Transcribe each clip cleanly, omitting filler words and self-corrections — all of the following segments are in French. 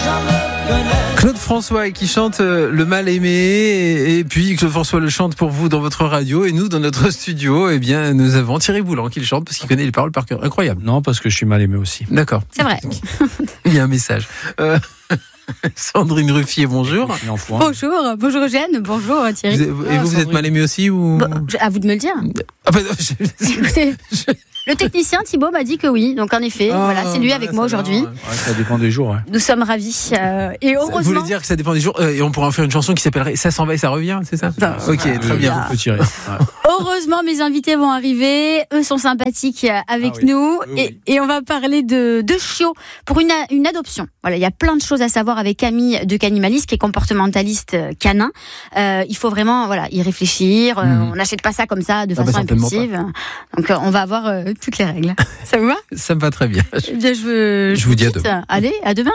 Claude François qui chante Le Mal Aimé, et puis Claude François le chante pour vous dans votre radio, et nous dans notre studio, eh bien nous avons Thierry Boulan qui le chante parce qu'il connaît les paroles par cœur. Incroyable. Non, parce que je suis mal aimé aussi. D'accord. C'est vrai. Il y a un message. Sandrine Ruffier, bonjour. Bonjour Jeanne, bonjour Thierry. Vous êtes mal aimé aussi ou... À vous de me le dire. Ah bah, Écoutez, le technicien Thibaut m'a dit que oui, donc en effet, voilà, c'est lui avec moi aujourd'hui. Ouais, ça dépend des jours. Ouais. Nous sommes ravis. Et heureusement. Vous voulez dire que ça dépend des jours, et on pourrait en faire une chanson qui s'appellerait Ça s'en va et ça revient, c'est ça? Ok, très bien. On peut tirer. Ouais. Heureusement, mes invités vont arriver. Eux sont sympathiques avec nous. Oui. Et on va parler de chiots pour une adoption. Voilà, il y a plein de choses à savoir avec Camille de Canimaliste, qui est comportementaliste canin. Il faut vraiment y réfléchir. On n'achète pas ça comme ça de façon impulsive. Donc on va avoir toutes les règles. Ça vous va? Ça me va très bien. Eh bien, je vous dis à demain. Allez, à demain.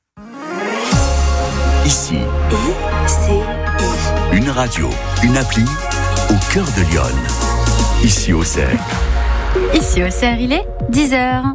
Ici, une radio, une appli au cœur de Lyon. Ici au Cerf. Ici au Cerf, il est 10h.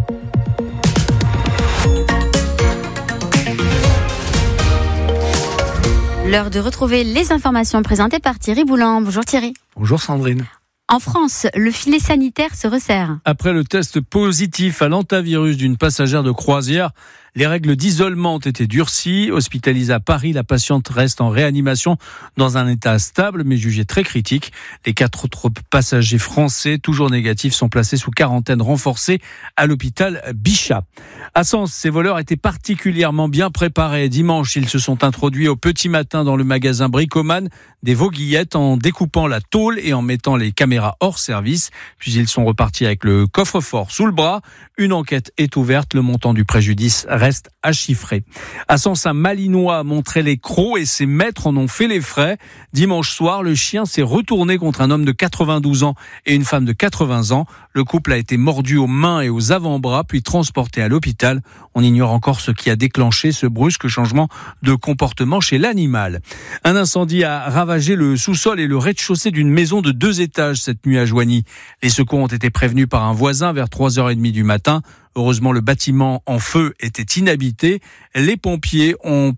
L'heure de retrouver les informations présentées par Thierry Boulan. Bonjour Thierry. Bonjour Sandrine. En France, le filet sanitaire se resserre. Après le test positif à l'hantavirus d'une passagère de croisière, les règles d'isolement ont été durcies. Hospitalisée à Paris, la patiente reste en réanimation dans un état stable mais jugé très critique. Les 4 autres passagers français, toujours négatifs, sont placés sous quarantaine renforcée à l'hôpital Bichat. À Sens, ces voleurs étaient particulièrement bien préparés. Dimanche, ils se sont introduits au petit matin dans le magasin Bricoman des Vauguillettes en découpant la tôle et en mettant les caméras hors service. Puis ils sont repartis avec le coffre-fort sous le bras. Une enquête est ouverte. Le montant du préjudice reste à chiffrer. À Sens, un Malinois a montré les crocs et ses maîtres en ont fait les frais. Dimanche soir, le chien s'est retourné contre un homme de 92 ans et une femme de 80 ans. Le couple a été mordu aux mains et aux avant-bras, puis transporté à l'hôpital. On ignore encore ce qui a déclenché ce brusque changement de comportement chez l'animal. Un incendie a ravagé le sous-sol et le rez-de-chaussée d'une maison de 2 étages cette nuit à Joigny. Les secours ont été prévenus par un voisin vers 3h30 du matin. Heureusement, le bâtiment en feu était inhabité. Les pompiers ont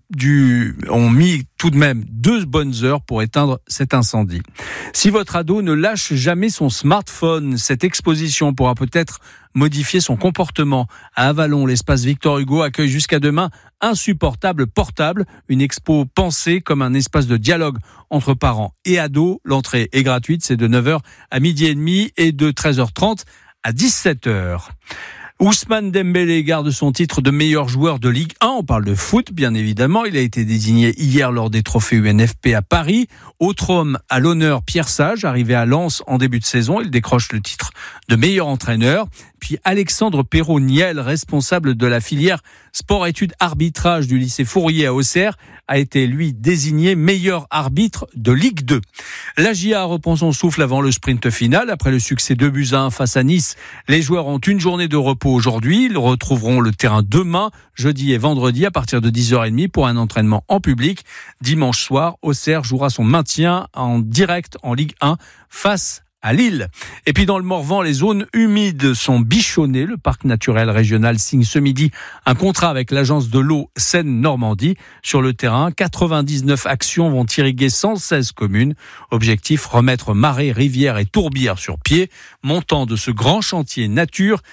mis tout de même 2 bonnes heures pour éteindre cet incendie. Si votre ado ne lâche jamais son smartphone, cette exposition pourra peut-être modifier son comportement. À Avallon, l'espace Victor Hugo accueille jusqu'à demain Insupportable Portable, une expo pensée comme un espace de dialogue entre parents et ados. L'entrée est gratuite, c'est de 9h à 12h30 et de 13h30 à 17h. Ousmane Dembélé garde son titre de meilleur joueur de Ligue 1. On parle de foot, bien évidemment. Il a été désigné hier lors des trophées UNFP à Paris. Autre homme à l'honneur, Pierre Sage, arrivé à Lens en début de saison. Il décroche le titre de meilleur entraîneur. Puis Alexandre Perrault-Niel, responsable de la filière sport-études arbitrage du lycée Fourier à Auxerre, a été, lui, désigné meilleur arbitre de Ligue 2. La GIA reprend son souffle avant le sprint final. Après le succès 2-1 face à Nice, les joueurs ont une journée de repos aujourd'hui. Ils retrouveront le terrain demain, jeudi et vendredi à partir de 10h30 pour un entraînement en public. Dimanche soir, Auxerre jouera son maintien en direct en Ligue 1 face à Lille. Et puis dans le Morvan, les zones humides sont bichonnées. Le parc naturel régional signe ce midi un contrat avec l'agence de l'eau Seine-Normandie. Sur le terrain, 99 actions vont irriguer 116 communes. Objectif, remettre marais, rivières et tourbières sur pied. Montant de ce grand chantier nature,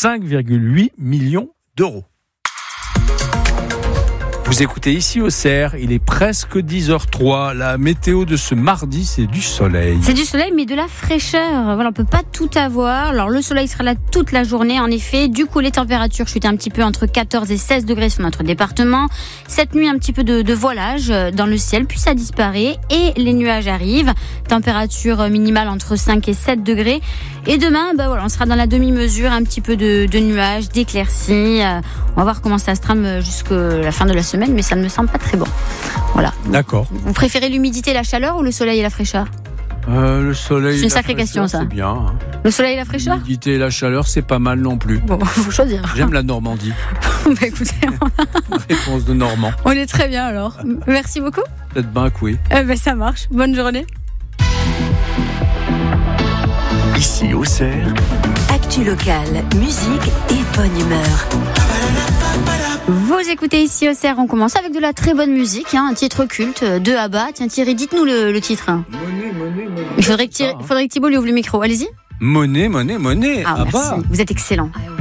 5,8 millions d'euros. Vous écoutez ici au Cerf, il est presque 10h03. La météo de ce mardi, c'est du soleil. C'est du soleil, mais de la fraîcheur. Voilà, on peut pas tout avoir. Alors, le soleil sera là toute la journée, en effet. Du coup, les températures chutent un petit peu entre 14 et 16 degrés sur notre département. Cette nuit, un petit peu de voilage dans le ciel, puis ça disparaît et les nuages arrivent. Température minimale entre 5 et 7 degrés. Et demain, on sera dans la demi-mesure, un petit peu de nuages, d'éclaircies. On va voir comment ça se trame jusqu'à la fin de la semaine, mais ça ne me semble pas très bon. Voilà. D'accord. Vous préférez l'humidité et la chaleur ou le soleil et la fraîcheur ? Le soleil. C'est une sacrée question, ça. C'est bien. Le soleil et la fraîcheur ? L'humidité et la chaleur, c'est pas mal non plus. Bon, faut choisir. J'aime la Normandie. Écoutez, réponse de Normand. On est très bien alors. Merci beaucoup. Peut-être bien que oui. Ça marche. Bonne journée. Ici au Cerf. Actu locale, musique et bonne humeur. Vous écoutez ici au CER, on commence avec de la très bonne musique, un titre culte de ABBA. Tiens Thierry, dites-nous le titre. Monnaie. Il faudrait que Thibault lui ouvre le micro, allez-y. Monnaie. Ah, ABBA. merci, vous êtes excellent.